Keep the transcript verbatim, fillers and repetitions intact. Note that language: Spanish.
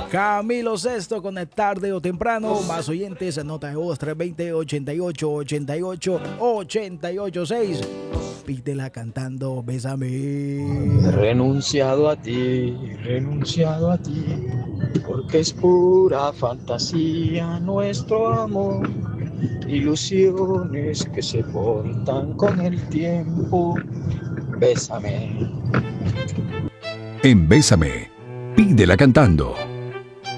Camilo Sesto con el tarde o temprano. Más oyentes, nota de voz tres dos cero, ochenta y ocho, ochenta y ocho, ochenta y ocho seis. Pídela cantando Bésame. He renunciado a ti, he renunciado a ti, porque es pura fantasía nuestro amor, ilusiones que se cortan con el tiempo. Bésame. En Bésame, pídela cantando.